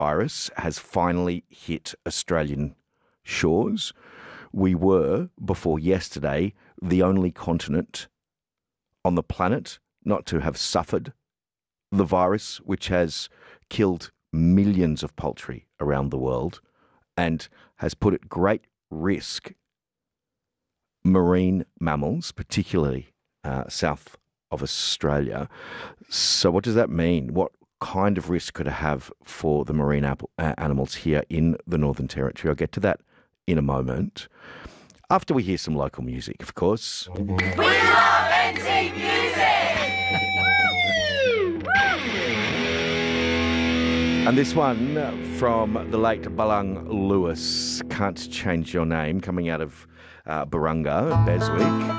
virus has finally hit Australian shores. We were, before yesterday, the only continent on the planet not to have suffered the virus, which has killed millions of poultry around the world and has put at great risk marine mammals, particularly south of Australia. So what does that mean? What kind of risk could it have for the marine animals here in the Northern Territory? I'll get to that in a moment. After we hear some local music, of course. We love NT Music! And this one from the late Balang Lewis, Can't Change Your Name, coming out of Barunga, Beswick.